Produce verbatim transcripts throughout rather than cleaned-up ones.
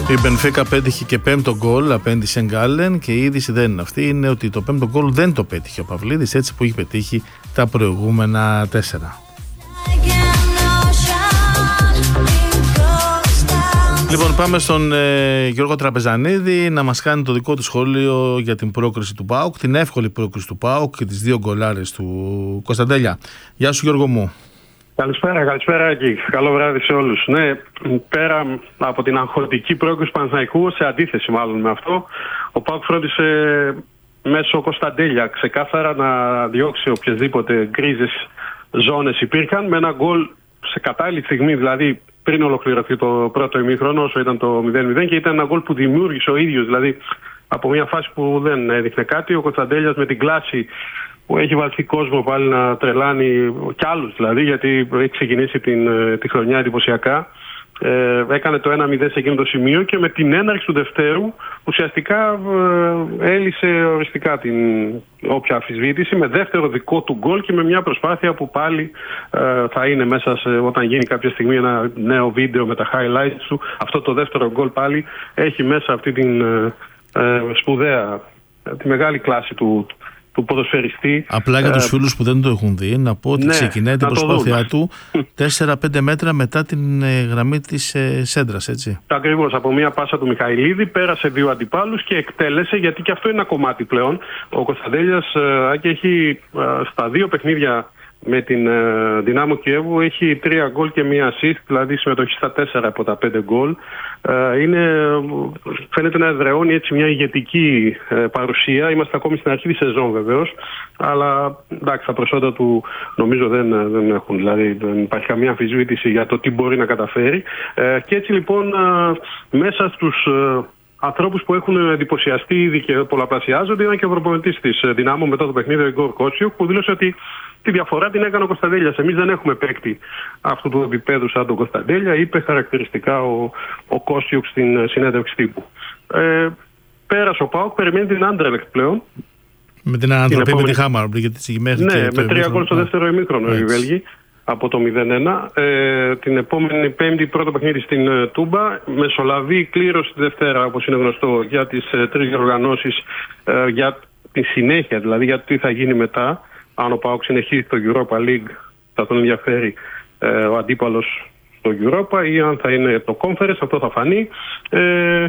Η Μπενφίκα πέτυχε και πέμπτο γκολ απέναντι σε Γκάλεν και η είδηση δεν είναι αυτή, είναι ότι το πέμπτο γκολ δεν το πέτυχε ο Παυλίδης έτσι που είχε πετύχει τα προηγούμενα τέσσερα. Λοιπόν, πάμε στον ε, Γιώργο Τραπεζανίδη να μας κάνει το δικό του σχόλιο για την πρόκριση του ΠΑΟΚ, την εύκολη πρόκριση του ΠΑΟΚ και τις δύο γκολάρες του Κωνσταντέλια. Γεια σου Γιώργο μου. Καλησπέρα, καλησπέρα και καλό βράδυ σε όλους. Ναι, πέρα από την αγχωτική πρόκριση Παναθηναϊκού, σε αντίθεση μάλλον με αυτό, ο ΠΑΟΚ φρόντισε μέσω Κωνσταντέλια ξεκάθαρα να διώξει οποιασδήποτε γκρίζες ζώνες υπήρχαν με ένα γκολ σε κατάλληλη στιγμή, δηλαδή πριν ολοκληρωθεί το πρώτο ημίχρονο, όσο ήταν το μηδέν μηδέν, και ήταν ένα γκολ που δημιούργησε ο ίδιος, δηλαδή από μια φάση που δεν έδειχνε κάτι. Ο Κωνσταντέλιας με την κλάση που έχει βαλθεί κόσμο πάλι να τρελάνει, κι άλλους δηλαδή, γιατί έχει ξεκινήσει την, τη χρονιά εντυπωσιακά. Ε, έκανε το ένα μηδέν σε εκείνο το σημείο και με την έναρξη του δευτέρου ουσιαστικά ε, έλυσε οριστικά την όποια αμφισβήτηση με δεύτερο δικό του γκολ και με μια προσπάθεια που πάλι ε, θα είναι μέσα σε, όταν γίνει κάποια στιγμή ένα νέο βίντεο με τα highlights του. Αυτό το δεύτερο γκολ πάλι έχει μέσα αυτή την ε, ε, σπουδαία, τη μεγάλη κλάση του του ποδοσφαιριστή. Απλά για τους ε, φίλους που δεν το έχουν δει, να πω ότι ναι, ξεκινάει την προσπάθειά του τέσσερα πέντε μέτρα μετά την ε, γραμμή της ε, σέντρας, έτσι. Ακριβώς, από μια πάσα του Μιχαηλίδη πέρασε δύο αντιπάλους και εκτέλεσε, γιατί και αυτό είναι ένα κομμάτι πλέον. Ο Κωνσταντέλιας ε, έχει ε, στα δύο παιχνίδια με την ε, Δυνάμο Κιέβου έχει τρία γκολ και μία assist, δηλαδή συμμετοχή στα τέσσερα από τα πέντε γκολ. Ε, είναι, φαίνεται να εδραιώνει έτσι μια ηγετική ε, παρουσία. Είμαστε ακόμη στην αρχή της σεζόν βεβαίως, αλλά εντάξει, τα προσόντα του νομίζω δεν, δεν έχουν, δηλαδή δεν υπάρχει καμία αμφισβήτηση για το τι μπορεί να καταφέρει. Ε, και έτσι λοιπόν ε, μέσα στους ε, ανθρώπους που έχουν εντυπωσιαστεί ήδη και πολλαπλασιάζονται ήταν και ο προπονητής της Δυνάμω μετά το παιχνίδι, ο Ιγκόρ Κότσιουκ, που δήλωσε ότι τη διαφορά την έκανε ο Κωνσταντέλιας. Εμείς δεν έχουμε παίκτη αυτού του επίπεδου σαν τον Κωνσταντέλια, είπε χαρακτηριστικά ο, ο Κότσιουκ στην συνέντευξη τύπου. Ε, πέρασε ο ΠΑΟΚ, περιμένει την Άντερλεχτ πλέον. Με την ανατροπή με τη Χάμαρ, γιατί μέχρι ναι, με τρία γκολ στο δεύτερο ημίχρονο οι Βέλγοι από το μηδέν ένα. Ε, την επόμενη Πέμπτη πρώτο παιχνίδι στην ε, Τούμπα. Μεσολαβεί κλήρωση τη Δευτέρα, όπως είναι γνωστό, για τις ε, τρεις διοργανώσεις, ε, για τη συνέχεια, δηλαδή για το τι θα γίνει μετά. Αν ο ΠΑΟΚ συνεχίσει το Europa League, θα τον ενδιαφέρει ε, ο αντίπαλος στο Europa, ή αν θα είναι το Conference, αυτό θα φανεί. Ε,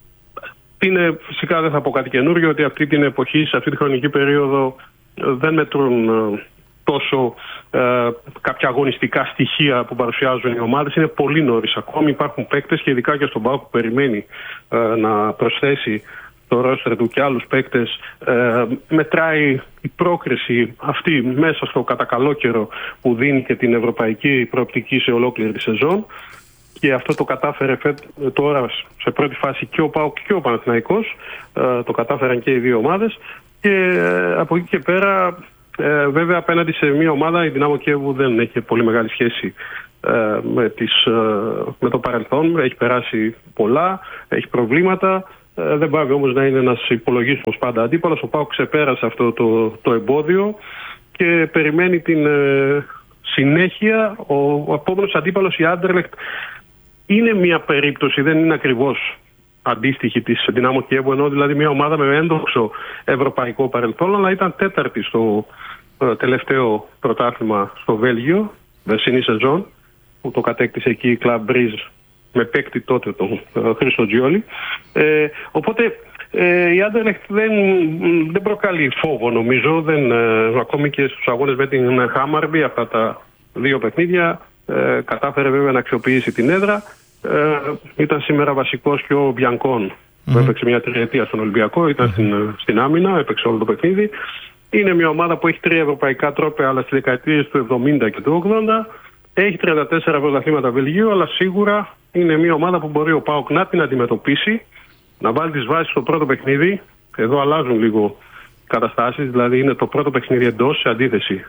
είναι, φυσικά δεν θα πω κάτι καινούριο, ότι αυτή την εποχή, σε αυτή τη χρονική περίοδο, δεν μετρούν ε, τόσο ε, κάποια αγωνιστικά στοιχεία που παρουσιάζουν οι ομάδες. Είναι πολύ νωρίς ακόμη. Υπάρχουν παίκτες και ειδικά και στον ΠΑΟΚ που περιμένει ε, να προσθέσει το ρόστερ του και άλλους παίκτες. Ε, μετράει η πρόκριση αυτή μέσα στο κατακαλόκαιρο που δίνει και την ευρωπαϊκή προοπτική σε ολόκληρη τη σεζόν. Και αυτό το κατάφερε τώρα σε πρώτη φάση και ο ΠΑΟΚ και ο Παναθηναϊκός. Ε, το κατάφεραν και οι δύο ομάδες. Και ε, από εκεί και πέρα, ε, βέβαια απέναντι σε μια ομάδα, η Δυνάμο Κιέβου δεν έχει πολύ μεγάλη σχέση ε, με, τις, ε, με το παρελθόν. Έχει περάσει πολλά, έχει προβλήματα. Ε, δεν πάει όμως να είναι ένας υπολογίσιμος πάντα αντίπαλος. Ο ΠΑΟΚ ξεπέρασε αυτό το, το εμπόδιο και περιμένει την ε, συνέχεια. Ο, ο επόμενος αντίπαλος, η Άντερλεχτ, είναι μια περίπτωση, δεν είναι ακριβώς αντίστοιχη της Δυνάμο Κιέβου, ενώ δηλαδή μια ομάδα με έντοξο ευρωπαϊκό παρελθόν, αλλά ήταν τέταρτη στο ε, τελευταίο πρωτάθλημα στο Βέλγιο, βερσινή σεζόν, που το κατέκτησε εκεί η Club Brugge με παίκτη τότε τον ε, Χρήστο Τζιόλι. Ε, οπότε ε, η Άντερλεχτ δεν, δεν προκαλεί φόβο, νομίζω. Δεν, ε, ακόμη και στους αγώνες με την Χάμαρμπι, αυτά τα δύο παιχνίδια, ε, κατάφερε βέβαια να αξιοποιήσει την έδρα. Ε, ήταν σήμερα βασικός και ο Μπιανκόν, mm-hmm. που έπαιξε μια τριετία στον Ολυμπιακό, ήταν mm-hmm. στην, στην άμυνα, έπαιξε όλο το παιχνίδι. Είναι μια ομάδα που έχει τρία ευρωπαϊκά τρόπαια, αλλά στις δεκαετίες του εβδομήντα και του ογδόντα. Έχει τριάντα τέσσερα πρωταθλήματα Βελγίου, αλλά σίγουρα είναι μια ομάδα που μπορεί ο ΠΑΟΚ να την αντιμετωπίσει, να βάλει τις βάσεις στο πρώτο παιχνίδι. Εδώ αλλάζουν λίγο καταστάσεις, δηλαδή είναι το πρώτο παιχνίδι εντός, σε αντίθεση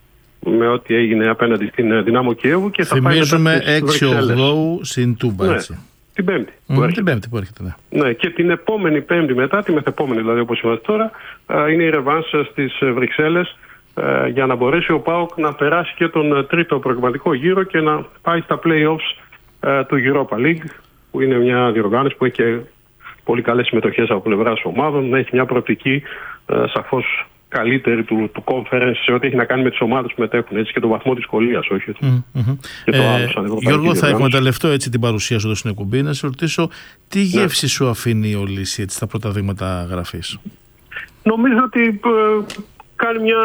με ό,τι έγινε απέναντι στην Δυνάμο Κιέβου. Και θυμίζουμε έξι ογδόου στην Τούμπα, ναι, έτσι. Την Πέμπτη. Mm, που την Πέμπτη που έρχεται, ναι. Ναι. Και την επόμενη Πέμπτη μετά, τη μεθεπόμενη δηλαδή όπως είμαστε τώρα, είναι η ρεβάνς στις Βρυξέλλες, για να μπορέσει ο ΠΑΟΚ να περάσει και τον τρίτο προγραμματικό γύρο και να πάει στα play-offs του Europa League, που είναι μια διοργάνωση που έχει και πολύ καλές συμμετοχές από πλευράς ομάδων, να έχει μια προοπτική ε, σαφώς καλύτερη του, του conference σε ό,τι έχει να κάνει με τις ομάδες που μετέχουν, έτσι, και το βαθμό δυσκολίας, όχι mm-hmm. και το ε, άλλο σαν ευρωπαϊκή. Γιώργο, θα διοργάνωση. εκμεταλλευτώ έτσι την παρουσία σου εδώ στην εκπομπή να σε ρωτήσω τι γεύση ναι. σου αφήνει ο Λύση έτσι, στα πρώτα δείγματα γραφής. Νομίζω ότι ε, κάνει μια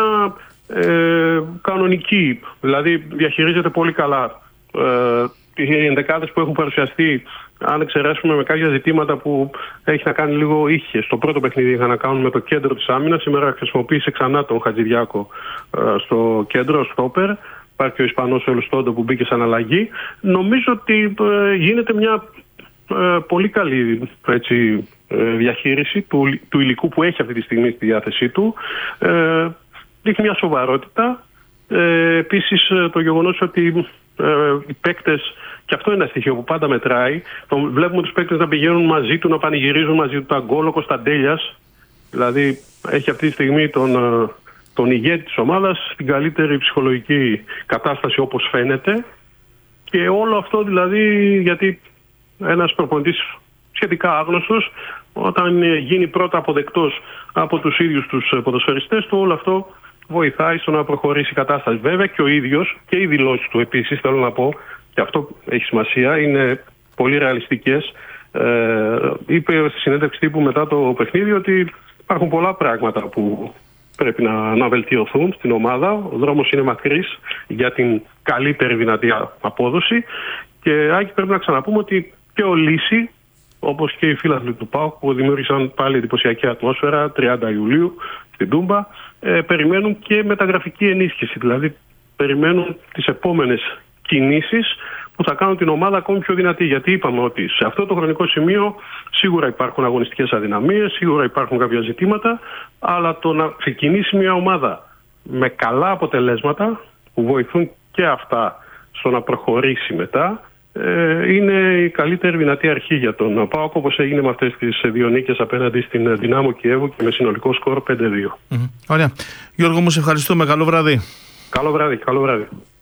ε, κανονική, δηλαδή διαχειρίζεται πολύ καλά ε, οι ενδεκάδες που έχουν παρουσιαστεί. Αν εξαιρέσουμε με κάποια ζητήματα που έχει να κάνει λίγο είχε. Στο πρώτο παιχνίδι είχαν να κάνουν με το κέντρο της άμυνας. Σήμερα χρησιμοποίησε ξανά τον Χατζηδιάκο ε, στο κέντρο, στο όπερ. Υπάρχει ο Ισπανός Ελουστόντο που μπήκε σαν αλλαγή. Νομίζω ότι ε, γίνεται μια ε, πολύ καλή έτσι, ε, διαχείριση του, του υλικού που έχει αυτή τη στιγμή στη διάθεσή του. Ε, δείχνει μια σοβαρότητα. Ε, επίσης το γεγονός ότι ε, οι παίκτες, και αυτό είναι ένα στοιχείο που πάντα μετράει, το βλέπουμε τους παίκτες να πηγαίνουν μαζί του, να πανηγυρίζουν μαζί του τα γκολ. Ο Κωνσταντέλιας δηλαδή έχει αυτή τη στιγμή τον, τον ηγέτη της ομάδας στην καλύτερη ψυχολογική κατάσταση όπως φαίνεται, και όλο αυτό δηλαδή γιατί ένας προπονητής σχετικά άγνωστος, όταν γίνει πρώτα αποδεκτός από τους ίδιους τους ποδοσφαιριστές του, όλο αυτό βοηθάει στο να προχωρήσει η κατάσταση. Βέβαια και ο ίδιος και οι δηλώσεις του επίσης, θέλω να πω, και αυτό έχει σημασία, είναι πολύ ρεαλιστικές. Ε, είπε στη συνέντευξη τύπου μετά το παιχνίδι ότι υπάρχουν πολλά πράγματα που πρέπει να, να βελτιωθούν στην ομάδα. Ο δρόμος είναι μακρύς για την καλύτερη δυνατή απόδοση, και Άκη, πρέπει να ξαναπούμε ότι και ο Λύση, όπως και οι φίλαθλοι του ΠΑΟΚ που δημιούργησαν πάλι εντυπωσιακή ατμόσφαιρα τριάντα Ιουλίου στην Τούμπα, ε, περιμένουν και μεταγραφική ενίσχυση. Δηλαδή περιμένουν τις επόμενες κινήσεις που θα κάνουν την ομάδα ακόμη πιο δυνατή. Γιατί είπαμε ότι σε αυτό το χρονικό σημείο σίγουρα υπάρχουν αγωνιστικές αδυναμίες, σίγουρα υπάρχουν κάποια ζητήματα, αλλά το να ξεκινήσει μια ομάδα με καλά αποτελέσματα που βοηθούν και αυτά στο να προχωρήσει μετά, είναι η καλύτερη δυνατή αρχή για τον ΠΑΟΚ, όπως έγινε με αυτές τις δύο νίκες απέναντι στην Δυνάμο Κιέβου και με συνολικό σκορ πέντε δύο. Mm-hmm. Ωραία. Γιώργο μου, σε ευχαριστούμε. Καλό βράδυ. Καλό βράδυ. Καλό βράδυ.